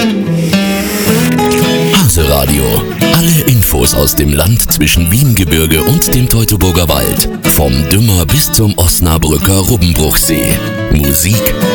Haseradio. Alle Infos aus dem Land zwischen Wiehengebirge und dem Teutoburger Wald. Vom Dümmer bis zum Osnabrücker Rubbenbruchsee. Musik